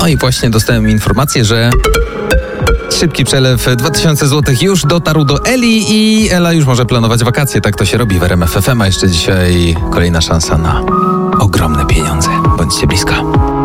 No i właśnie dostałem informację, że szybki przelew 2000 zł już dotarł do Eli i Ela już może planować wakacje. Tak to się robi w RMF FM, a jeszcze dzisiaj kolejna szansa na ogromne pieniądze. Bądźcie blisko.